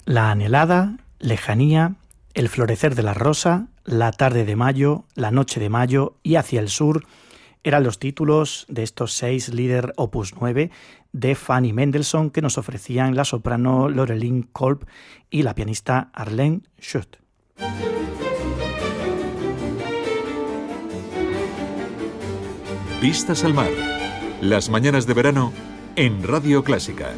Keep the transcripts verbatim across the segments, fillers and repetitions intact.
La anhelada, lejanía, el florecer de la rosa, la tarde de mayo, la noche de mayo y hacia el sur eran los títulos de estos seis Lieder opus nueve de Fanny Mendelssohn que nos ofrecían la soprano Loreline Kolb y la pianista Arlene Schutt. Vistas al mar. Las mañanas de verano en Radio Clásica.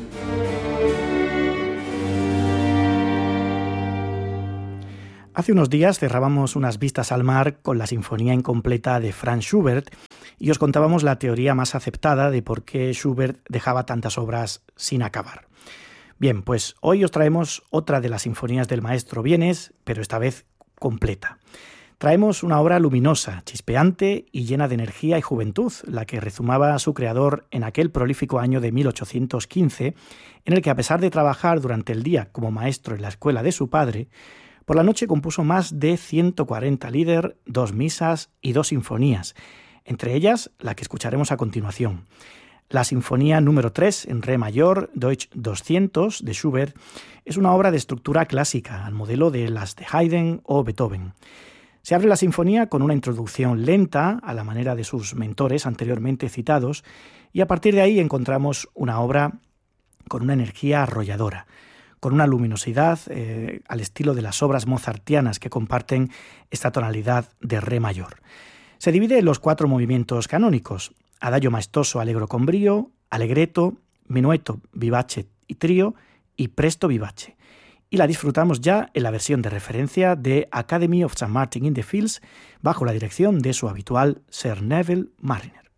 Hace unos días cerrábamos unas vistas al mar con la Sinfonía Incompleta de Franz Schubert y os contábamos la teoría más aceptada de por qué Schubert dejaba tantas obras sin acabar. Bien, pues hoy os traemos otra de las sinfonías del maestro Vienes, pero esta vez completa. Traemos una obra luminosa, chispeante y llena de energía y juventud, la que rezumaba a su creador en aquel prolífico año de mil ochocientos quince, en el que a pesar de trabajar durante el día como maestro en la escuela de su padre, por la noche compuso más de ciento cuarenta Lieder, dos misas y dos sinfonías, entre ellas la que escucharemos a continuación. La Sinfonía número tres en re mayor, Deutsch doscientos, de Schubert, es una obra de estructura clásica, al modelo de las de Haydn o Beethoven. Se abre la sinfonía con una introducción lenta, a la manera de sus mentores anteriormente citados, y a partir de ahí encontramos una obra con una energía arrolladora, con una luminosidad eh, al estilo de las obras mozartianas que comparten esta tonalidad de re mayor. Se divide en los cuatro movimientos canónicos: adagio maestoso allegro con brío, allegretto, minueto, vivace y trío, y presto vivace. Y la disfrutamos ya en la versión de referencia de Academy of Saint Martin in the Fields, bajo la dirección de su habitual Sir Neville Marriner.